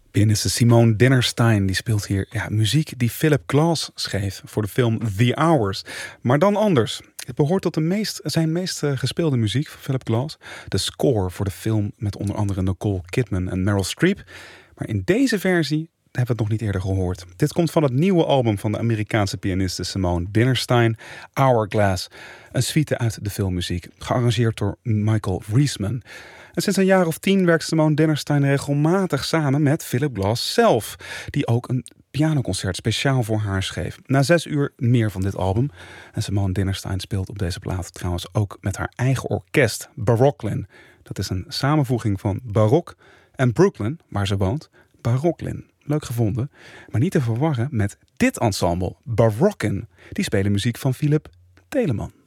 Pianiste Simone Dinnerstein die speelt hier muziek die Philip Glass schreef voor de film The Hours. Maar dan anders. Het behoort tot zijn meest gespeelde muziek van Philip Glass. De score voor de film met onder andere Nicole Kidman en Meryl Streep. Maar in deze versie hebben we het nog niet eerder gehoord. Dit komt van het nieuwe album van de Amerikaanse pianiste Simone Dinnerstein, Hourglass. Een suite uit de filmmuziek, gearrangeerd door Michael Riesman. En sinds een jaar of 10 werkt Simone Dinnerstein regelmatig samen met Philip Glass zelf, die ook een pianoconcert speciaal voor haar schreef. Na 6 uur meer van dit album. En Simone Dinnerstein speelt op deze plaat trouwens ook met haar eigen orkest, Barocklin. Dat is een samenvoeging van barok en Brooklyn, waar ze woont, Barocklin. Leuk gevonden, maar niet te verwarren met dit ensemble, Barockin. Die spelen muziek van Philip Telemann.